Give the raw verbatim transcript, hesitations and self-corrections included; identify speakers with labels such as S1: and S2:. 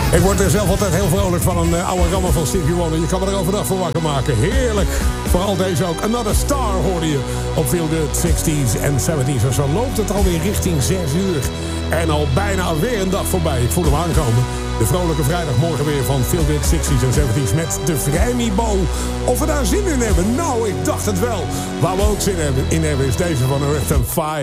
S1: Ik word er zelf altijd heel vrolijk van een uh, oude rammer van Stevie Wonder. Je kan me er overdag voor wakker maken. Heerlijk. Vooral deze ook. Another Star hoorde je op Feel Good zestig's en zeventig's. En zo loopt het alweer richting zes uur. En al bijna weer een dag voorbij. Ik voel hem aankomen. De vrolijke vrijdagmorgen weer van Feel Good zestig's en zeventig's met de Vrijmibo. Of we daar zin in hebben? Nou, ik dacht het wel. Waar we ook zin in hebben is deze van Earth and Fire.